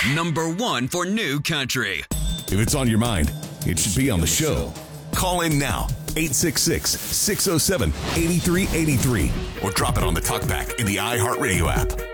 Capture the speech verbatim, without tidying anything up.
Number one for new country. If it's on your mind, it should be on the show. Call in now, eight six six, six oh seven, eight three eight three, or drop it on the talkback in the iHeartRadio app.